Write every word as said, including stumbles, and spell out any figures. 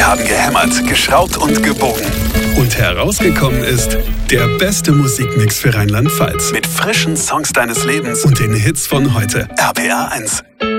Wir haben gehämmert, geschraubt und gebogen. Und herausgekommen ist der beste Musikmix für Rheinland-Pfalz. Mit frischen Songs deines Lebens Und den Hits von heute. R P R eins.